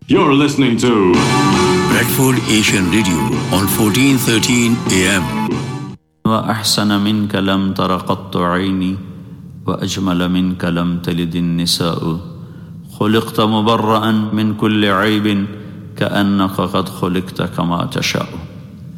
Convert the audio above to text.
You're listening to Bradford Asian Radio on 1413 AM. وأحسن منك لم تر قط عيني وأجمل منك لم تلد النساء خلقت مبرأ من كل عيب كأنك قد خلقت كما تشاء.